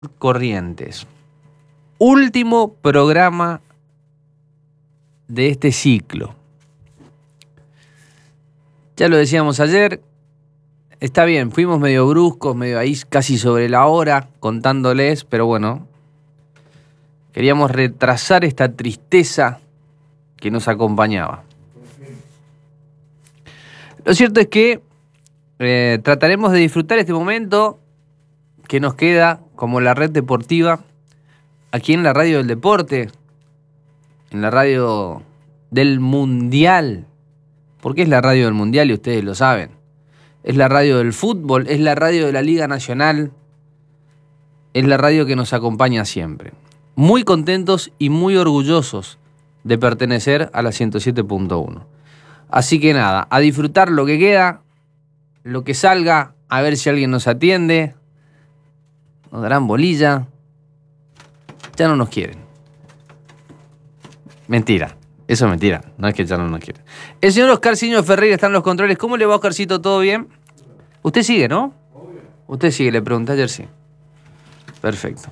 Corrientes. Último programa de este ciclo. Ya lo decíamos ayer, está bien, fuimos medio bruscos, medio ahí casi sobre la hora contándoles, pero bueno, queríamos retrasar esta tristeza que nos acompañaba. Lo cierto es que trataremos de disfrutar este momento que nos queda como la red deportiva aquí en la radio del deporte, en la radio del mundial, porque es la radio del mundial y ustedes lo saben. Es la radio del fútbol, es la radio de la Liga Nacional, es la radio que nos acompaña siempre. Muy contentos y muy orgullosos de pertenecer a la 107.1. Así que nada, a disfrutar lo que queda, lo que salga, a ver si alguien nos atiende, nos darán bolilla, ya no nos quieren. Mentira, eso es mentira, no es que ya no nos quieren. El señor Oscarcito Ferreira está en los controles. ¿Cómo le va, Oscarcito? ¿Todo bien? Usted sigue, ¿no? Usted sigue, le pregunté ayer, sí. Perfecto.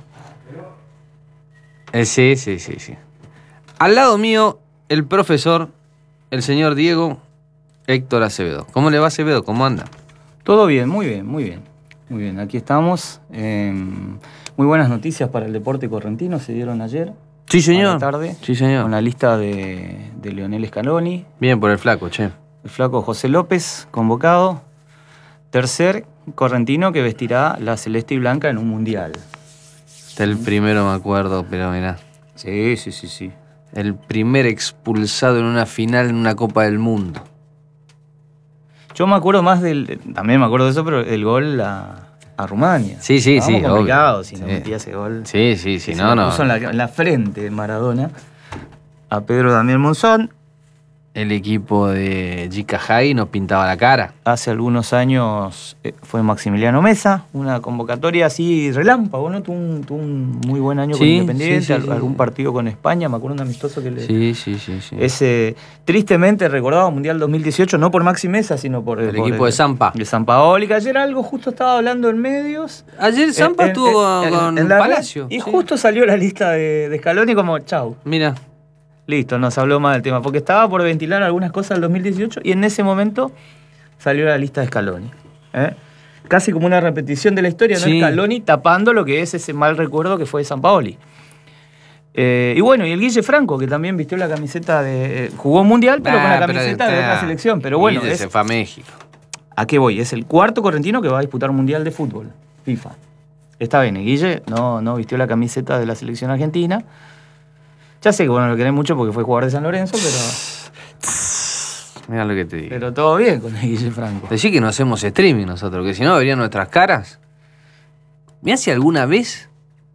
Sí. Al lado mío, el profesor, el señor Diego Héctor Acevedo. ¿Cómo le va, Acevedo? ¿Cómo anda? Todo bien, muy bien. Muy bien, aquí estamos. Muy buenas noticias para el deporte correntino, se dieron ayer. Sí, señor. A la tarde. Sí, señor. Con la lista de Leonel Scaloni. Bien por el flaco, che. El flaco José López, convocado. Tercer correntino que vestirá la celeste y blanca en un mundial. El primero me acuerdo, pero mirá. Sí. El primer expulsado en una final en una Copa del Mundo. Yo me acuerdo más también me acuerdo de eso, pero el gol a Rumania. Sí, complicado, obvio. Si no metía ese gol. Sí, no. Puso en la frente de Maradona a Pedro Damián Monzón. El equipo de Jica Jai nos pintaba la cara. Hace algunos años fue Maximiliano Mesa, una convocatoria así relámpago, ¿no? Tuvo un muy buen año con Independiente, sí. Algún partido con España, me acuerdo un amistoso que le... Sí. Ese tristemente recordado Mundial 2018, no por Maxi Mesa, sino por el equipo de Zampa. De Sampaoli, que ayer algo justo estaba hablando en medios. Ayer Zampa estuvo con Palacio. Y justo salió la lista de Scaloni como chau. Mira. Listo, nos habló más del tema, porque estaba por ventilar algunas cosas del 2018 y en ese momento salió la lista de Scaloni. Casi como una repetición de la historia, ¿no? Sí. Scaloni tapando lo que es ese mal recuerdo que fue de Sampaoli. Y bueno, y el Guille Franco, que también vistió la camiseta jugó mundial, pero con la camiseta de otra selección. Pero bueno, Guille se fue a México. ¿A qué voy? Es el cuarto correntino que va a disputar mundial de fútbol, FIFA. Está bien, el Guille no vistió la camiseta de la selección argentina. Ya sé que bueno, lo querés mucho porque fue jugador de San Lorenzo, pero... Mirá lo que te digo. Pero todo bien con el Guille Franco. Decí que no hacemos streaming nosotros, que si no verían nuestras caras. Mirá si alguna vez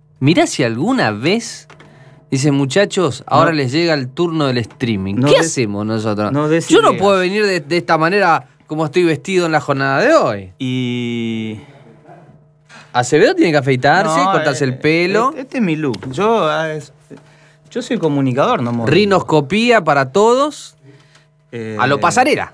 dicen, muchachos, ahora les llega el turno del streaming. ¿Qué hacemos nosotros? Yo no puedo venir de esta manera como estoy vestido en la jornada de hoy. Y... Acevedo tiene que afeitarse, cortarse el pelo. Este es mi look. Yo soy comunicador, no modelo. Rinoscopía para todos. A lo pasarela.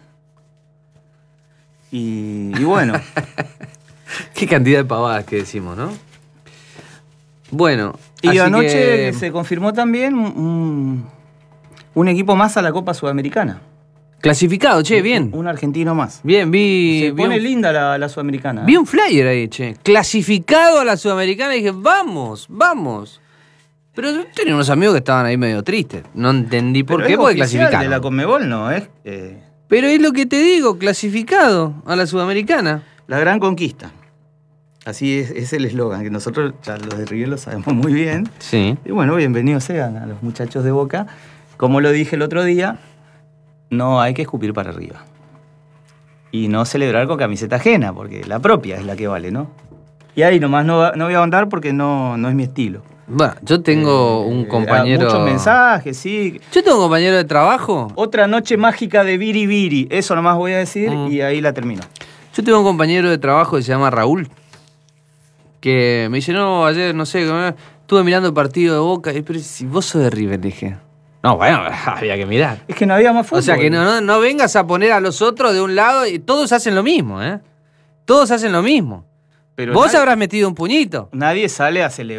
Y bueno. Qué cantidad de pavadas que decimos, ¿no? Bueno. Y anoche se confirmó también un equipo más a la Copa Sudamericana. Clasificado, che, bien. Un argentino más. Bien, Se pone linda la Sudamericana. Vi un flyer ahí, che. Clasificado a la Sudamericana y dije, vamos. Pero yo tenía unos amigos que estaban ahí medio tristes. No entendí por qué, porque clasificaron. De la Conmebol no es. Pero es lo que te digo, clasificado a la Sudamericana. La gran conquista. Así es el eslogan, que nosotros ya los de River lo sabemos muy bien. Sí. Y bueno, bienvenidos sean a los muchachos de Boca. Como lo dije el otro día, no hay que escupir para arriba. Y no celebrar con camiseta ajena, porque la propia es la que vale, ¿no? Y ahí nomás no voy a ahondar porque no es mi estilo. Bueno, yo tengo un compañero... Muchos mensajes, sí. Yo tengo un compañero de trabajo. Otra noche mágica de Biribiri. Eso nomás voy a decir y ahí la termino. Yo tengo un compañero de trabajo que se llama Raúl, que me dice, no, ayer, no sé, estuve mirando el partido de Boca, pero si vos sos de River, dije. No, bueno, había que mirar. Es que no había más fútbol. O sea, que no vengas a poner a los otros de un lado y todos hacen lo mismo, ¿eh? Todos hacen lo mismo. Pero vos habrás metido un puñito. Nadie sale a celebrar.